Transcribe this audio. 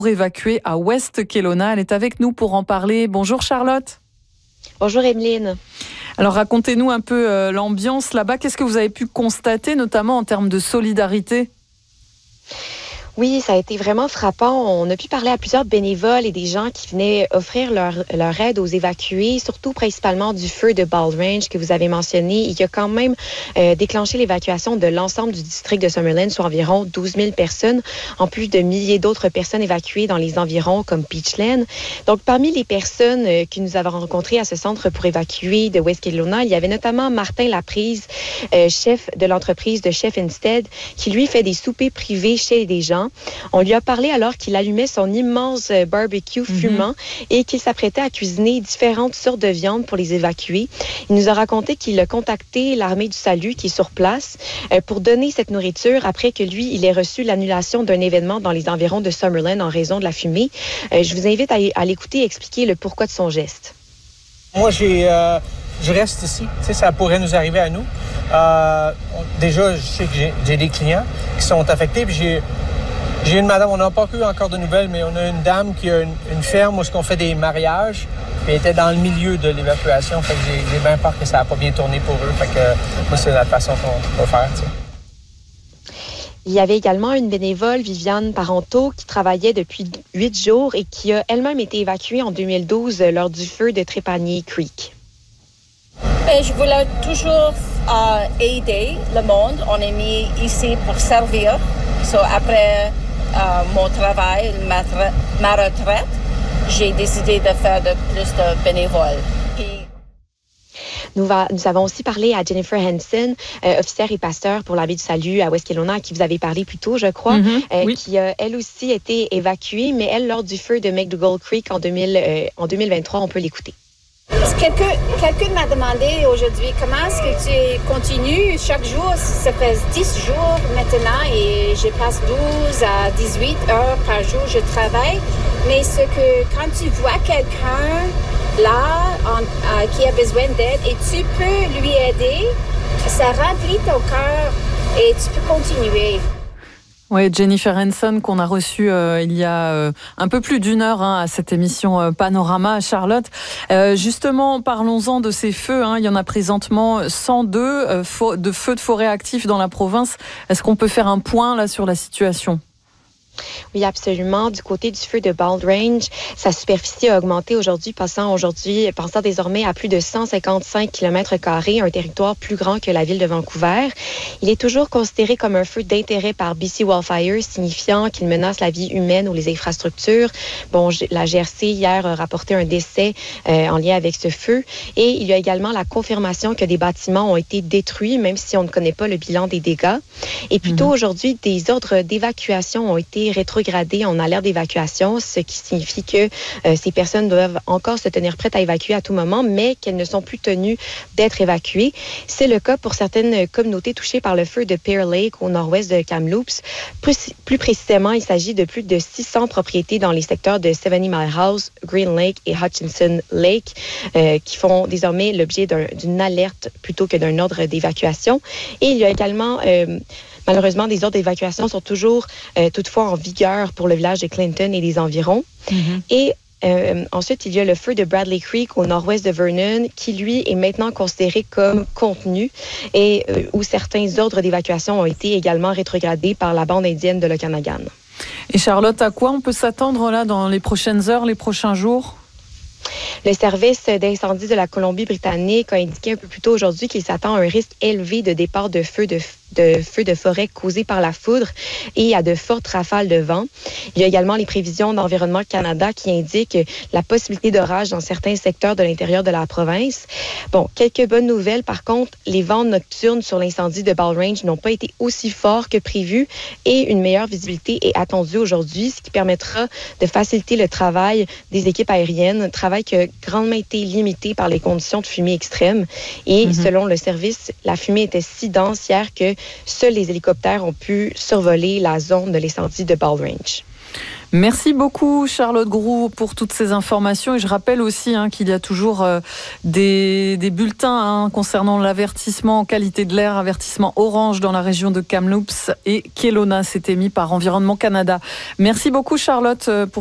évacuée à West Kelowna. Elle est avec nous pour en parler. Bonjour Charlotte. Bonjour Emeline. Alors racontez-nous un peu l'ambiance là-bas. Qu'est-ce que vous avez pu constater, notamment en termes de solidarité ? Oui, ça a été vraiment frappant. On a pu parler à plusieurs bénévoles et des gens qui venaient offrir leur aide aux évacués, surtout principalement du feu de Balrange que vous avez mentionné et qui a quand même déclenché l'évacuation de l'ensemble du district de Summerland, soit environ 12 000 personnes, en plus de milliers d'autres personnes évacuées dans les environs comme Peachland. Donc, parmi les personnes que nous avons rencontrées à ce centre pour évacuer de West Kelowna, il y avait notamment Martin Laprise, chef de l'entreprise de Chef Instead, qui lui fait des soupers privés chez des gens. On lui a parlé alors qu'il allumait son immense barbecue fumant et qu'il s'apprêtait à cuisiner différentes sortes de viande pour les évacuer. Il nous a raconté qu'il a contacté l'armée du salut qui est sur place pour donner cette nourriture après que lui, il ait reçu l'annulation d'un événement dans les environs de Summerland en raison de la fumée. Je vous invite à l'écouter et expliquer le pourquoi de son geste. Moi, je reste ici. Tu sais, ça pourrait nous arriver à nous. Déjà, je sais que j'ai des clients qui sont affectés, puis j'ai une madame, on n'a pas eu encore de nouvelles, mais on a une dame qui a une ferme où on fait des mariages, puis elle était dans le milieu de l'évacuation. Fait que j'ai bien peur que ça n'a pas bien tourné pour eux. Fait que moi, c'est la façon qu'on va faire. Tu sais. Il y avait également une bénévole, Viviane Parenteau, qui travaillait depuis 8 jours et qui a elle-même été évacuée en 2012 lors du feu de Trépanier Creek. Je voulais toujours aider le monde. On est mis ici pour servir. Après mon travail, ma retraite, j'ai décidé de faire plus de bénévoles. Nous avons aussi parlé à Jennifer Hansen, officière et pasteur pour l'Abbaye du Salut à West Kelowna, à qui vous avez parlé plus tôt, je crois, oui. qui a elle aussi été évacuée, mais elle, lors du feu de McDougall Creek en 2023, on peut l'écouter. Quelqu'un m'a demandé aujourd'hui comment est-ce que tu continues chaque jour. Ça fait 10 jours maintenant et je passe 12 à 18 heures par jour. Je travaille. Mais ce que quand tu vois quelqu'un là qui a besoin d'aide et tu peux lui aider, ça remplit ton cœur et tu peux continuer. Oui, Jennifer Hansen qu'on a reçue il y a un peu plus d'une heure à cette émission Panorama à Charlotte. Justement, parlons-en de ces feux. Il y en a présentement 102 de feux de forêt actifs dans la province. Est-ce qu'on peut faire un point là sur la situation ? Oui, absolument. Du côté du feu de Balrange, sa superficie a augmenté aujourd'hui, passant désormais à plus de 155 km², un territoire plus grand que la ville de Vancouver. Il est toujours considéré comme un feu d'intérêt par BC Wildfires, signifiant qu'il menace la vie humaine ou les infrastructures. Bon, la GRC hier a rapporté un décès en lien avec ce feu. Et il y a également la confirmation que des bâtiments ont été détruits, même si on ne connaît pas le bilan des dégâts. Et plus tôt aujourd'hui, des ordres d'évacuation ont été rétrogradés en alerte d'évacuation, ce qui signifie que ces personnes doivent encore se tenir prêtes à évacuer à tout moment, mais qu'elles ne sont plus tenues d'être évacuées. C'est le cas pour certaines communautés touchées par le feu de Pear Lake au nord-ouest de Kamloops. Plus précisément, il s'agit de plus de 600 propriétés dans les secteurs de 70 Mile House, Green Lake et Hutchinson Lake qui font désormais l'objet d'une alerte plutôt que d'un ordre d'évacuation. Et il y a également malheureusement, des ordres d'évacuation sont toujours toutefois en vigueur pour le village de Clinton et les environs. Et ensuite, il y a le feu de Bradley Creek au nord-ouest de Vernon qui, lui, est maintenant considéré comme contenu et où certains ordres d'évacuation ont été également rétrogradés par la bande indienne de l'Okanagan. Et Charlotte, à quoi on peut s'attendre là dans les prochaines heures, les prochains jours ? Le service d'incendie de la Colombie-Britannique a indiqué un peu plus tôt aujourd'hui qu'il s'attend à un risque élevé de départ de feux de forêt causés par la foudre et à de fortes rafales de vent. Il y a également les prévisions d'Environnement Canada qui indiquent la possibilité d'orage dans certains secteurs de l'intérieur de la province. Bon, quelques bonnes nouvelles. Par contre, les vents nocturnes sur l'incendie de Balrange n'ont pas été aussi forts que prévu et une meilleure visibilité est attendue aujourd'hui, ce qui permettra de faciliter le travail des équipes aériennes, travail qui a grandement été limité par les conditions de fumée extrêmes. Et selon le service, la fumée était si dense hier que seuls les hélicoptères ont pu survoler la zone de l'incendie de Balrange. Merci beaucoup Charlotte Groulx pour toutes ces informations et je rappelle aussi qu'il y a toujours des bulletins concernant l'avertissement qualité de l'air, avertissement orange dans la région de Kamloops et Kelowna, c'est émis par Environnement Canada. Merci beaucoup Charlotte pour